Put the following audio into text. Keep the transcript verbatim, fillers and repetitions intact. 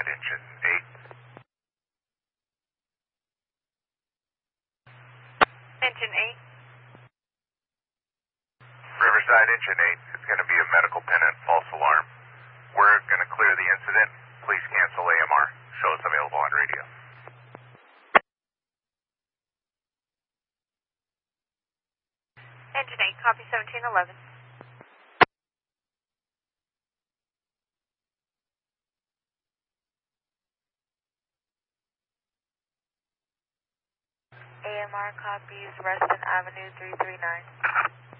engine eight. Engine eight. Riverside, engine eight. It's going to be a medical pennant false alarm. We're going to clear the incident. Please cancel A M R. Show us available on radio. Engine eight, copy seventeen eleven. A M R copies Reston Avenue three three nine.